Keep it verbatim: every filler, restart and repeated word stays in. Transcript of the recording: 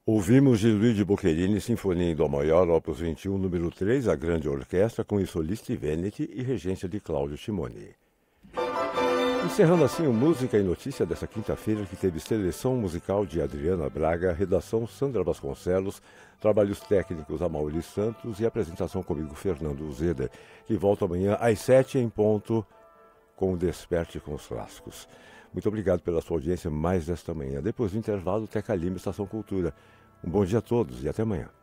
Ouvimos de Luigi Boccherini, Sinfonia em Dó maior, opus vinte e um, número três, a grande orquestra, com o solista Veneti e regência de Cláudio Timoni. Encerrando assim o Música e Notícia dessa quinta-feira, que teve seleção musical de Adriana Braga, redação Sandra Vasconcelos, trabalhos técnicos Amaury Santos e apresentação comigo, Fernando Uzeda, que volta amanhã às sete em ponto com o Desperte com os Clássicos. Muito obrigado pela sua audiência mais desta manhã. Depois do intervalo, Teca Lima, Estação Cultura. Um bom dia a todos e até amanhã.